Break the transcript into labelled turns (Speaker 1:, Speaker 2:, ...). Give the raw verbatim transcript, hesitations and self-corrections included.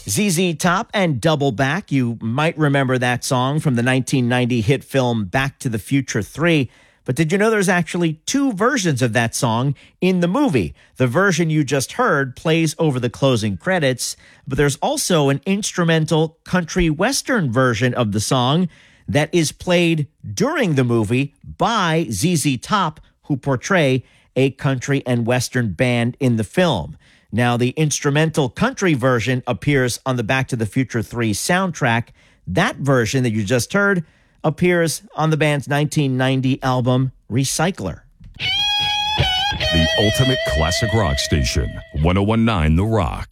Speaker 1: Z Z Top and Double Back. You might remember that song from the nineteen ninety hit film Back to the Future three. But did you know there's actually two versions of that song in the movie? The version you just heard plays over the closing credits, but there's also an instrumental country western version of the song that is played during the movie by Z Z Top, who portray a country and western band in the film. Now, the instrumental country version appears on the Back to the Future three soundtrack. That version that you just heard appears on the band's nineteen ninety album, Recycler.
Speaker 2: The ultimate classic rock station, one oh one point nine The Rock.